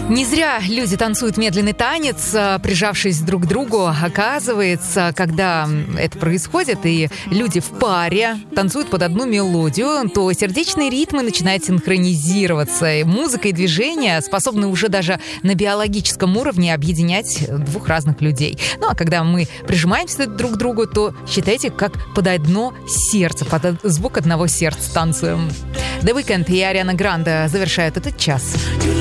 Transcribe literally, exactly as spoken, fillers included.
Не зря люди танцуют медленный танец, прижавшись друг к другу. Оказывается, когда это происходит, и люди в паре танцуют под одну мелодию, то сердечные ритмы начинают синхронизироваться. И музыка и движение способны уже даже на биологическом уровне объединять двух разных людей. Ну а когда мы прижимаемся друг к другу, то считайте, как под одно сердце, под звук одного сердца танцуем. The Weeknd и Ариана Гранде завершают этот час.